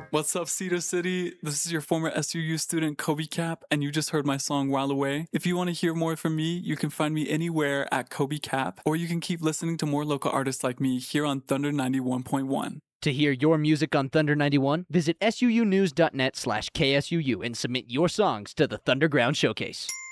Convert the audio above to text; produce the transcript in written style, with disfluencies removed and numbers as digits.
What's up, Cedar City? This is your former SUU student, Kobe Cap, and you just heard my song While Away. If you want to hear more from me, you can find me anywhere at Kobe Cap, or you can keep listening to more local artists like me here on Thunder 91.1. To hear your music on Thunder 91, visit suunews.net/KSUU and submit your songs to the Thunderground Showcase.